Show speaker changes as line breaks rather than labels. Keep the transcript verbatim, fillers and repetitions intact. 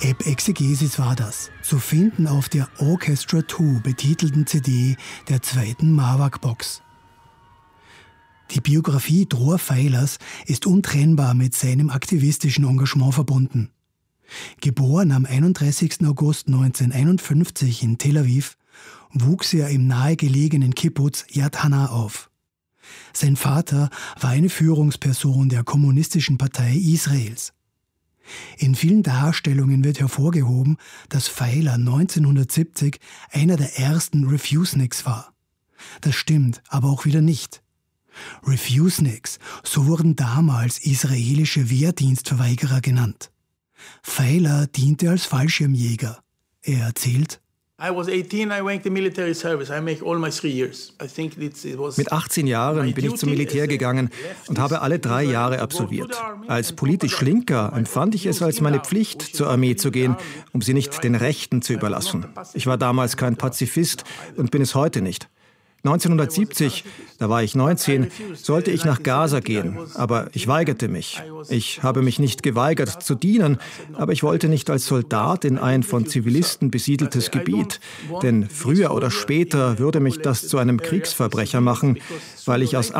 App Exegesis war das, zu finden auf der Orchestra zwei betitelten C D der zweiten Mawag-Box. Die Biografie Dror Feilers ist untrennbar mit seinem aktivistischen Engagement verbunden. Geboren am einunddreißigsten August neunzehnhunderteinundfünfzig in Tel Aviv, wuchs er im nahegelegenen Kibbuz Yad Hana auf. Sein Vater war eine Führungsperson der Kommunistischen Partei Israels. In vielen Darstellungen wird hervorgehoben, dass Feiler neunzehnhundertsiebzig einer der ersten Refuseniks war. Das stimmt aber auch wieder nicht. Refuseniks, so wurden damals israelische Wehrdienstverweigerer genannt. Feiler diente als Fallschirmjäger. Er erzählt:
Mit achtzehn Jahren bin ich zum Militär gegangen und habe alle drei Jahre absolviert. Als politisch Linker empfand ich es als meine Pflicht, zur Armee zu gehen, um sie nicht den Rechten zu überlassen. Ich war damals kein Pazifist und bin es heute nicht. neunzehnhundertsiebzig, da war ich neunzehn, sollte ich nach Gaza gehen, aber ich weigerte mich. Ich habe mich nicht geweigert zu dienen, aber ich wollte nicht als Soldat in ein von Zivilisten besiedeltes Gebiet, denn früher oder später würde mich das zu einem Kriegsverbrecher machen, weil ich aus